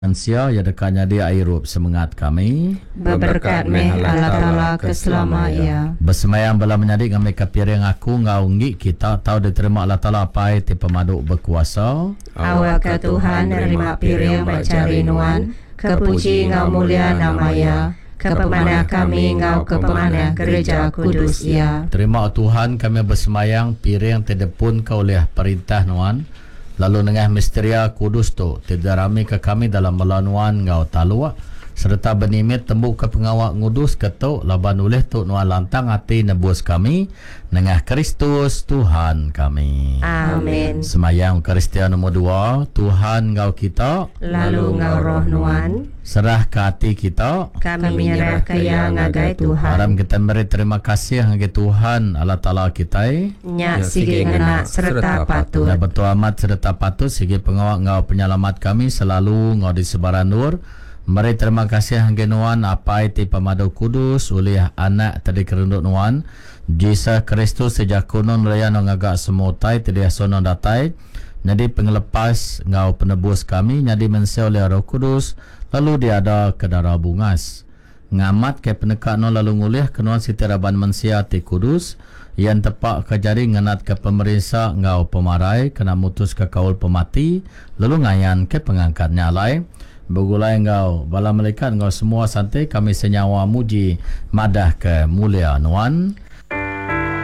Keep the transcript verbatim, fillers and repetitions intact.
Ansia ya dekatnya dia airup semangat kami berberkat meh Allah Ta'ala keselamanya. Bersemayam bala menyadik kami kapiring aku ngaunggi kita tahu diterima Allah Ta'ala apa ti pemaduk berkuasa. Awak ke Tuhan nerima piring mencari nuan, kepuji ngau mulia namanya, kepemanah kami ngau kepemanah gereja kudus ya. Terima Tuhan kami bersemayang piring terdepun kau oleh perintah nuan. Lalu dengan misteria kudus tu tidak rami ke kami dalam melanuan ngau talua serta benimit tembuk ke pengawak ngudus ketuk laban oleh tu nuan lantang hati nebus kami dengan Kristus Tuhan kami. Amin. Semayang Kristian nombor dua, Tuhan ngau kita lalu ngau roh nuan serah ke hati kita kami menyerah ke yang ngagai Tuhan. Haram kita beri terima kasih ngagai Tuhan Allah Ta'ala kita nyak sige ngena serta patut dan betul amat serta patut segi pengawak ngau penyelamat kami selalu ngau di sebaran nur. Mari terima kasih hangga nuan apa itu pemadu kudus oleh anak tadi kerunduk nuan Yesus Kristus sejak kuno raya ngagak semutai tadi sono datai jadi pengelepas ngau penebus kami jadi mense oleh Roh Kudus lalu dia ada ke darah bungas ngamat ke penekak no lalu ngulih kenuan sitiraban mensia ti kudus yang tepak ke jari ngenat ke pemerintah ngau pemarai kena mutus ke kaul pemati lalu ngayan ke pengangkatnya lai begulai engkau bala malaikat engkau semua santai kami senyawa muji madah ke mulia nuan